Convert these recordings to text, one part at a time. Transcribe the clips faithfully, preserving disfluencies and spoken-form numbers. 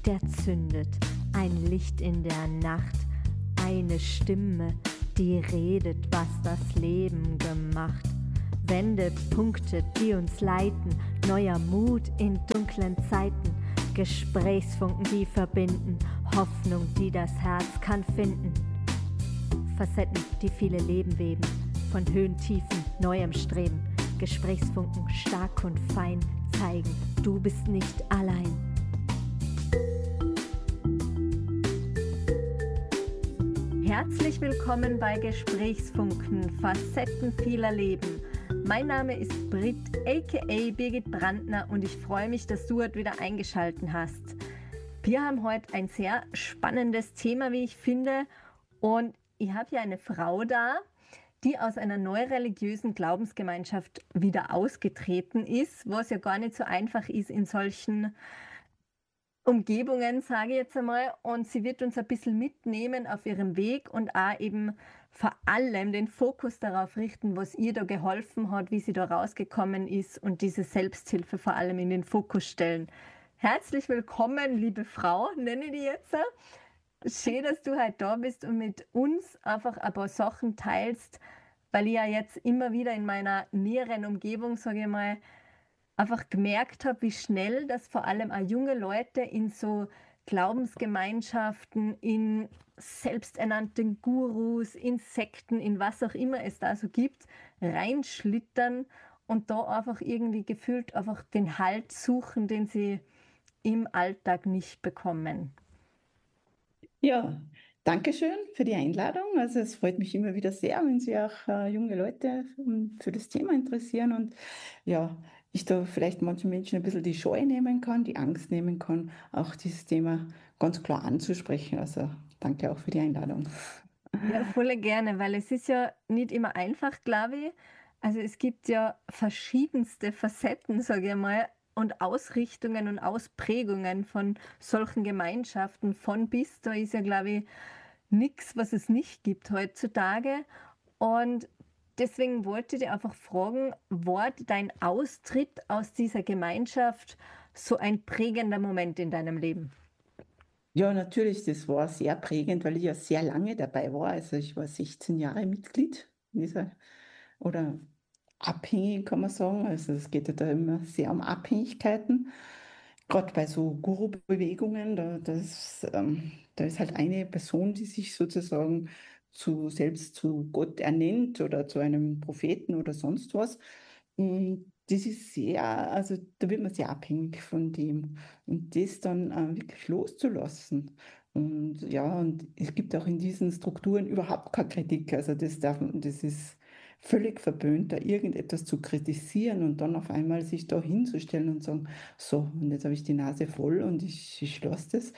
der zündet, ein Licht in der Nacht, eine Stimme, die redet, was das Leben gemacht. Wendepunkte, die uns leiten, neuer Mut in dunklen Zeiten, Gesprächsfunken, die verbinden, Hoffnung, die das Herz kann finden. Facetten, die viele Leben weben, von Höhen, Tiefen, neuem Streben, Gesprächsfunken stark und fein zeigen, du bist nicht allein. Herzlich willkommen bei Gesprächsfunken, Facetten vieler Leben. Mein Name ist Britt, aka Birgit Brandner, und ich freue mich, dass du heute wieder eingeschaltet hast. Wir haben heute ein sehr spannendes Thema, wie ich finde, und ich habe hier eine Frau da, die aus einer neureligiösen Glaubensgemeinschaft wieder ausgetreten ist, was ja gar nicht so einfach ist in solchen Umgebungen, sage ich jetzt einmal. Und sie wird uns ein bisschen mitnehmen auf ihrem Weg und auch eben vor allem den Fokus darauf richten, was ihr da geholfen hat, wie sie da rausgekommen ist und diese Selbsthilfe vor allem in den Fokus stellen. Herzlich willkommen, liebe Frau, nenne ich die jetzt. Schön, dass du heute da bist und mit uns einfach ein paar Sachen teilst, weil ich ja jetzt immer wieder in meiner näheren Umgebung, sage ich mal, einfach gemerkt habe, wie schnell das vor allem auch junge Leute in so Glaubensgemeinschaften, in selbsternannten Gurus, in Sekten, in was auch immer es da so gibt, reinschlittern und da einfach irgendwie gefühlt einfach den Halt suchen, den sie im Alltag nicht bekommen. Ja, danke schön für die Einladung. Also es freut mich immer wieder sehr, wenn sich auch äh, junge Leute ähm, für das Thema interessieren und ja, ich da vielleicht manchen Menschen ein bisschen die Scheu nehmen kann, die Angst nehmen kann, auch dieses Thema ganz klar anzusprechen. Also danke auch für die Einladung. Ja, voll gerne, weil es ist ja nicht immer einfach, glaube ich. Also es gibt ja verschiedenste Facetten, sage ich mal, und Ausrichtungen und Ausprägungen von solchen Gemeinschaften von bis. Da ist ja, glaube ich, nichts, was es nicht gibt heutzutage. Und deswegen wollte ich dich einfach fragen, war dein Austritt aus dieser Gemeinschaft so ein prägender Moment in deinem Leben? Ja, natürlich, das war sehr prägend, weil ich ja sehr lange dabei war. Also ich war sechzehn Jahre Mitglied in dieser, oder abhängig, kann man sagen. Also es geht ja da immer sehr um Abhängigkeiten. Gerade bei so Guru-Bewegungen, da, das, ähm, da ist halt eine Person, die sich sozusagen zu, selbst zu Gott ernennt oder zu einem Propheten oder sonst was. Und das ist sehr, also da wird man sehr abhängig von dem. Und das dann äh, wirklich loszulassen. Und ja, und es gibt auch in diesen Strukturen überhaupt keine Kritik. Also das darf, das ist völlig verpönt, da irgendetwas zu kritisieren und dann auf einmal sich da hinzustellen und sagen, so, und jetzt habe ich die Nase voll und ich, ich lasse das.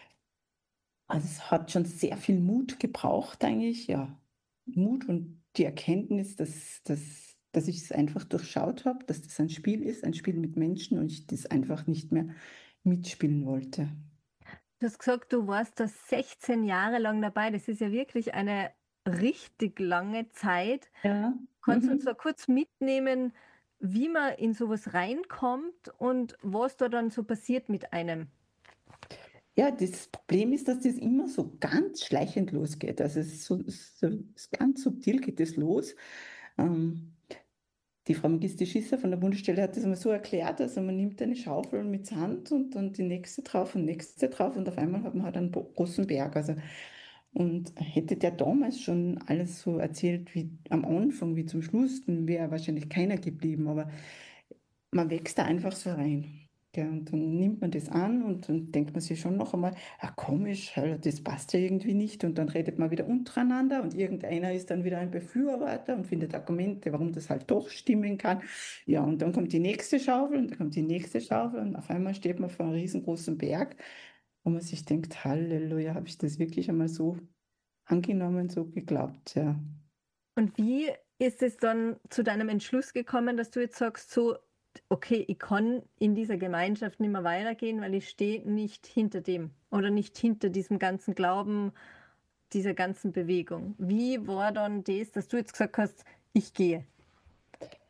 Also es hat schon sehr viel Mut gebraucht eigentlich, ja. Mut und die Erkenntnis, dass, dass, dass ich es einfach durchschaut habe, dass das ein Spiel ist, ein Spiel mit Menschen und ich das einfach nicht mehr mitspielen wollte. Du hast gesagt, du warst da sechzehn Jahre lang dabei. Das ist ja wirklich eine richtig lange Zeit. Ja. Kannst du uns da Mhm. kurz mitnehmen, wie man in sowas reinkommt und was da dann so passiert mit einem? Ja, das Problem ist, dass das immer so ganz schleichend losgeht. Also es ist so, so, es ist ganz subtil geht das los. Ähm, Die Frau Magister Schisser von der Bundesstelle hat das immer so erklärt, also man nimmt eine Schaufel mit Sand und dann die nächste drauf und nächste drauf und auf einmal hat man halt einen bo- großen Berg. Also, und hätte der damals schon alles so erzählt wie am Anfang, wie zum Schluss, dann wäre wahrscheinlich keiner geblieben, aber man wächst da einfach so rein. Ja, und dann nimmt man das an und dann denkt man sich schon noch einmal, ja komisch, also das passt ja irgendwie nicht. Und dann redet man wieder untereinander und irgendeiner ist dann wieder ein Befürworter und findet Argumente, warum das halt doch stimmen kann. Ja, und dann kommt die nächste Schaufel und dann kommt die nächste Schaufel und auf einmal steht man vor einem riesengroßen Berg, wo man sich denkt, Halleluja, habe ich das wirklich einmal so angenommen, so geglaubt, ja. Und wie ist es dann zu deinem Entschluss gekommen, dass du jetzt sagst, so, okay, ich kann in dieser Gemeinschaft nicht mehr weitergehen, weil ich stehe nicht hinter dem oder nicht hinter diesem ganzen Glauben, dieser ganzen Bewegung. Wie war dann das, dass du jetzt gesagt hast, ich gehe?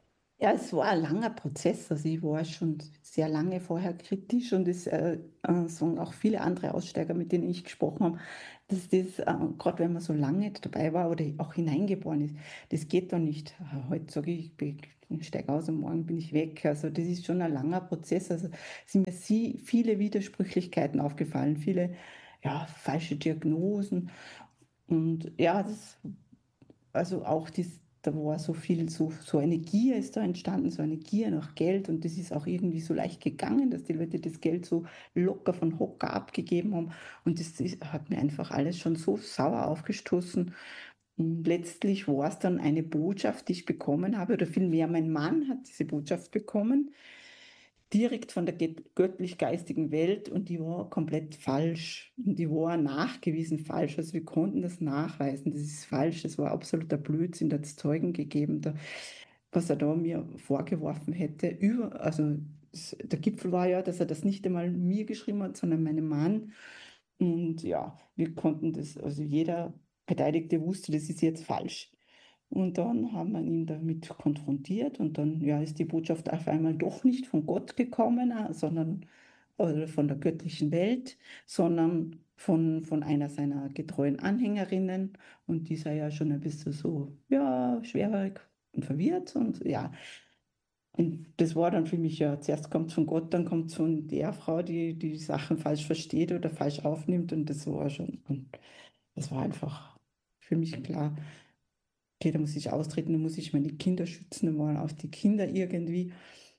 Ja, es war ein langer Prozess. Also ich war schon sehr lange vorher kritisch und es äh, äh, sagen auch viele andere Aussteiger, mit denen ich gesprochen habe, dass das, äh, gerade wenn man so lange dabei war oder auch hineingeboren ist, das geht doch nicht. Äh, Heute sage ich, ich steige aus und morgen bin ich weg. Also das ist schon ein langer Prozess. Also sind mir sie, viele Widersprüchlichkeiten aufgefallen, viele ja, falsche Diagnosen. Und ja, das also auch dies, da war so viel, so, so eine Gier ist da entstanden, so eine Gier nach Geld und das ist auch irgendwie so leicht gegangen, dass die Leute das Geld so locker von Hocker abgegeben haben und das ist, hat mir einfach alles schon so sauer aufgestoßen. Und letztlich war es dann eine Botschaft, die ich bekommen habe, oder vielmehr mein Mann hat diese Botschaft bekommen, direkt von der gött- göttlich-geistigen Welt und die war komplett falsch. Und die war nachgewiesen falsch. Also wir konnten das nachweisen. Das ist falsch. Das war absoluter Blödsinn. Da hat es Zeugen gegeben, da, was er da mir vorgeworfen hätte. Über, also es- der Gipfel war ja, dass er das nicht einmal mir geschrieben hat, sondern meinem Mann. Und ja, wir konnten das, also jeder Beteiligte wusste, das ist jetzt falsch. Und dann haben wir ihn damit konfrontiert und dann ja, ist die Botschaft auf einmal doch nicht von Gott gekommen, äh, sondern oder von der göttlichen Welt, sondern von, von einer seiner getreuen Anhängerinnen. Und die sei ja schon ein bisschen so, ja, schwerhörig und verwirrt. Und ja, und das war dann für mich ja, zuerst kommt es von Gott, dann kommt es von der Frau, die die Sachen falsch versteht oder falsch aufnimmt. Und das war schon, und das war einfach für mich klar, okay, da muss ich austreten, da muss ich meine Kinder schützen, da waren auch die Kinder irgendwie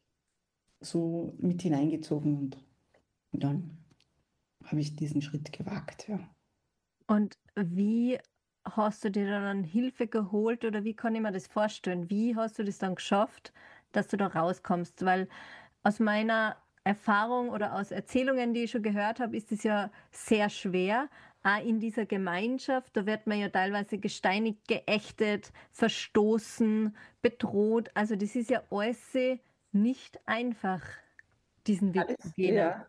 so mit hineingezogen und, und dann habe ich diesen Schritt gewagt, ja. Und wie hast du dir dann Hilfe geholt oder wie kann ich mir das vorstellen? Wie hast du das dann geschafft, dass du da rauskommst? Weil aus meiner Erfahrung oder aus Erzählungen, die ich schon gehört habe, ist es ja sehr schwer. Auch in dieser Gemeinschaft, da wird man ja teilweise gesteinigt, geächtet, verstoßen, bedroht. Also das ist ja alles nicht einfach, diesen Weg zu Alles, gehen. ja.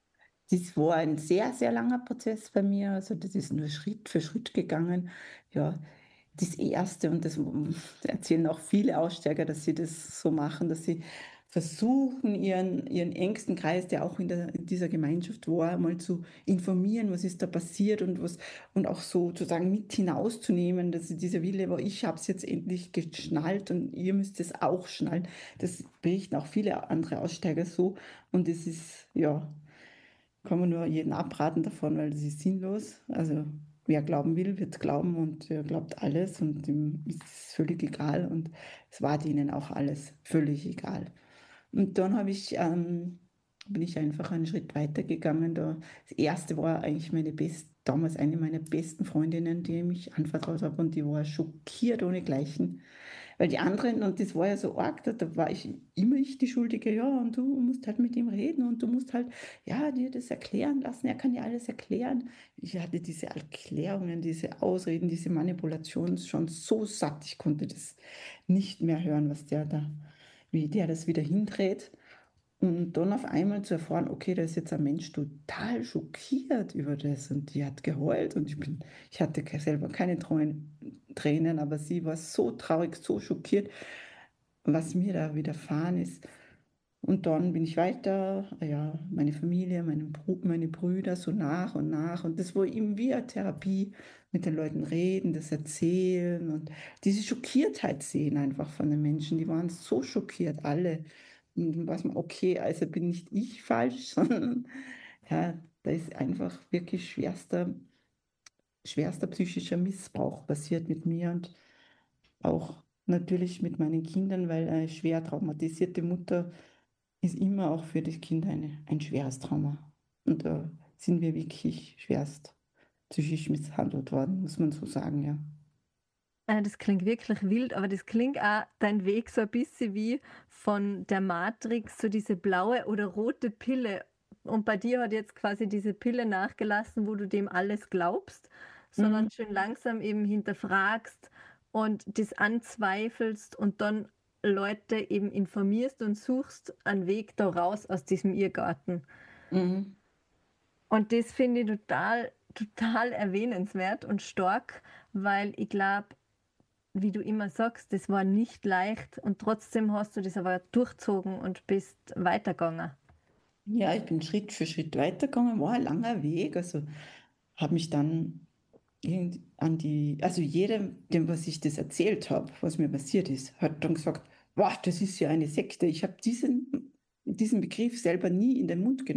Das war ein sehr, sehr langer Prozess bei mir. Also das ist nur Schritt für Schritt gegangen. Ja, das Erste, und das erzählen auch viele Aussteiger, dass sie das so machen, dass sie versuchen, ihren, ihren engsten Kreis, der auch in, der, in dieser Gemeinschaft war, mal zu informieren, was ist da passiert und was und auch so sozusagen mit hinauszunehmen, dass sie dieser Wille war, ich habe es jetzt endlich geschnallt und ihr müsst es auch schnallen. Das berichten auch viele andere Aussteiger so. Und es ist, ja, kann man nur jeden abraten davon, weil das ist sinnlos. Also wer glauben will, wird glauben und er glaubt alles und ihm ist es völlig egal und es war denen auch alles völlig egal. Und dann habe ich, ähm, bin ich einfach einen Schritt weiter gegangen. Da, das erste war eigentlich meine best, damals eine meiner besten Freundinnen, die ich mich anvertraut habe und die war schockiert ohnegleichen. Weil die anderen, und das war ja so arg, da, da war ich immer ich die Schuldige, ja, und du musst halt mit ihm reden und du musst halt, ja, dir das erklären lassen, er kann dir alles erklären. Ich hatte diese Erklärungen, diese Ausreden, diese Manipulationen schon so satt, ich konnte das nicht mehr hören, was der da, wie der das wieder hindreht. Und dann auf einmal zu erfahren, okay, da ist jetzt ein Mensch total schockiert über das und die hat geheult und ich bin, ich hatte ke- selber keine Tränen, Tränen, aber sie war so traurig, so schockiert, was mir da widerfahren ist. Und dann bin ich weiter, ja, meine Familie, meine, Bru meine Brüder so nach und nach. Und das war eben wie eine Therapie, mit den Leuten reden, das erzählen und diese Schockiertheit sehen einfach von den Menschen. Die waren so schockiert, alle. Und dann weiß man, okay, also bin nicht ich falsch, sondern ja, da ist einfach wirklich schwerster, schwerster psychischer Missbrauch passiert mit mir und auch natürlich mit meinen Kindern, weil eine schwer traumatisierte Mutter ist immer auch für das Kind eine, ein schweres Trauma. Und da sind wir wirklich schwerst psychisch misshandelt worden, muss man so sagen, ja. Äh, Das klingt wirklich wild, aber das klingt auch dein Weg so ein bisschen wie von der Matrix, so diese blaue oder rote Pille. Und bei dir hat jetzt quasi diese Pille nachgelassen, wo du dem alles glaubst, Mhm. sondern schön langsam eben hinterfragst und das anzweifelst und dann Leute eben informierst und suchst einen Weg da raus aus diesem Irrgarten. Mhm. Und das finde ich total, total erwähnenswert und stark, weil ich glaube, wie du immer sagst, das war nicht leicht und trotzdem hast du das aber durchzogen und bist weitergegangen. Ja, ich bin Schritt für Schritt weitergegangen, war ein langer Weg, also habe mich dann irgend- an die, also jedem, dem, was ich das erzählt habe, was mir passiert ist, hat dann gesagt, wow, das ist ja eine Sekte. Ich habe diesen, diesen Begriff selber nie in den Mund genommen.